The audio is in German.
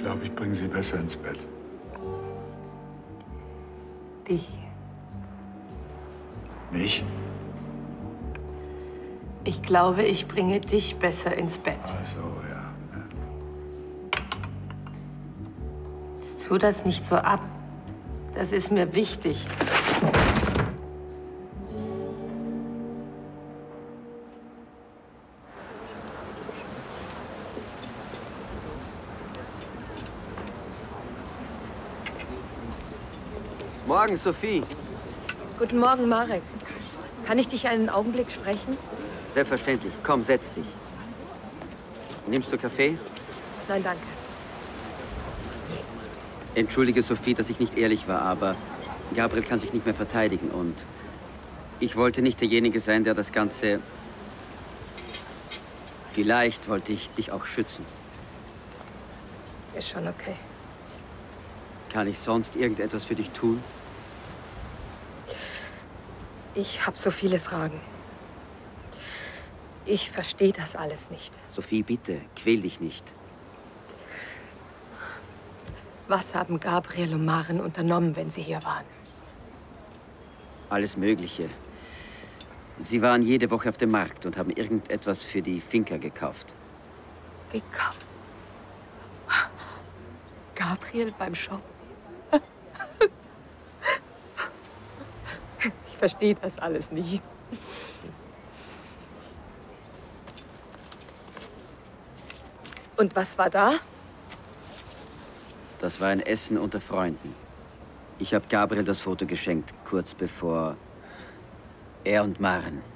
glaube, ich bringe Sie besser ins Bett. Dich. Mich? Ich glaube, ich bringe dich besser ins Bett. Ach so, ja. Tu das nicht so ab. Das ist mir wichtig. Morgen, Sophie. Guten Morgen, Marek. Kann ich dich einen Augenblick sprechen? Selbstverständlich. Komm, setz dich. Nimmst du Kaffee? Nein, danke. Entschuldige, Sophie, dass ich nicht ehrlich war, aber Gabriel kann sich nicht mehr verteidigen und ich wollte nicht derjenige sein, der das Ganze... Vielleicht wollte ich dich auch schützen. Ist schon okay. Kann ich sonst irgendetwas für dich tun? Ich habe so viele Fragen. Ich verstehe das alles nicht. Sophie, bitte, quäl dich nicht. Was haben Gabriel und Maren unternommen, wenn sie hier waren? Alles Mögliche. Sie waren jede Woche auf dem Markt und haben irgendetwas für die Finca gekauft. Gekauft? Gabriel beim Shoppen? Ich verstehe das alles nicht. Und was war da? Das war ein Essen unter Freunden. Ich habe Gabriel das Foto geschenkt, kurz bevor er und Maren